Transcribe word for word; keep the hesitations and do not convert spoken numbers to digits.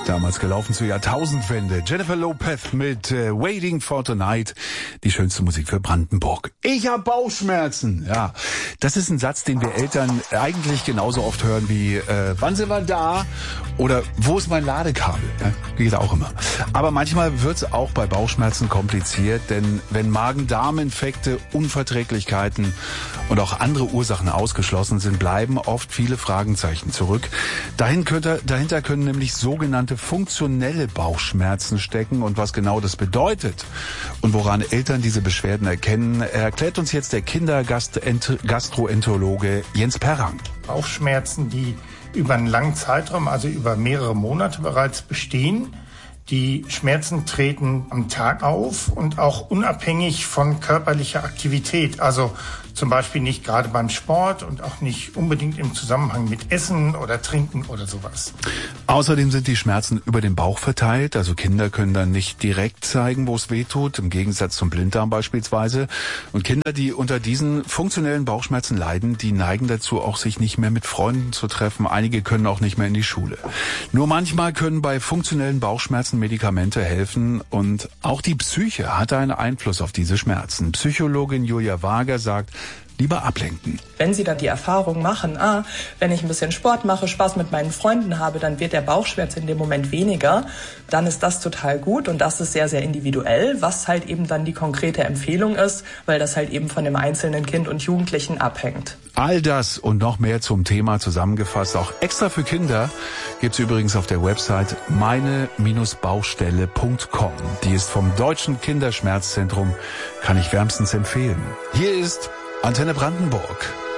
Damals gelaufen zur Jahrtausendwende. Jennifer Lopez mit äh, Waiting for Tonight. Die schönste Musik für Brandenburg. Ich hab Bauchschmerzen. Ja, das ist ein Satz, den wir Eltern eigentlich genauso oft hören wie äh, wann sind wir da? Oder wo ist mein Ladekabel? Ja, geht auch immer. Aber manchmal wird's auch bei Bauchschmerzen kompliziert, denn wenn Magen-Darm-Infekte, Unverträglichkeiten und auch andere Ursachen ausgeschlossen sind, bleiben oft viele Fragezeichen zurück. Dahinter, dahinter können nämlich sogenannte funktionelle Bauchschmerzen stecken, und was genau das bedeutet und woran Eltern diese Beschwerden erkennen, erklärt uns jetzt der Kindergastroenterologe Jens Perrang. Bauchschmerzen, die über einen langen Zeitraum, also über mehrere Monate bereits bestehen. Die Schmerzen treten am Tag auf und auch unabhängig von körperlicher Aktivität. Also zum Beispiel nicht gerade beim Sport und auch nicht unbedingt im Zusammenhang mit Essen oder Trinken oder sowas. Außerdem sind die Schmerzen über den Bauch verteilt. Also Kinder können dann nicht direkt zeigen, wo es weh tut, im Gegensatz zum Blinddarm beispielsweise. Und Kinder, die unter diesen funktionellen Bauchschmerzen leiden, die neigen dazu, auch sich nicht mehr mit Freunden zu treffen. Einige können auch nicht mehr in die Schule. Nur manchmal können bei funktionellen Bauchschmerzen Medikamente helfen, und auch die Psyche hat einen Einfluss auf diese Schmerzen. Psychologin Julia Wager sagt, lieber ablenken. Wenn Sie dann die Erfahrung machen, ah, wenn ich ein bisschen Sport mache, Spaß mit meinen Freunden habe, dann wird der Bauchschmerz in dem Moment weniger, dann ist das total gut, und das ist sehr, sehr individuell, was halt eben dann die konkrete Empfehlung ist, weil das halt eben von dem einzelnen Kind und Jugendlichen abhängt. All das und noch mehr zum Thema zusammengefasst, auch extra für Kinder, gibt's übrigens auf der Website meine Baustelle punkt com. Die ist vom Deutschen Kinderschmerzzentrum, kann ich wärmstens empfehlen. Hier ist Antenne Brandenburg.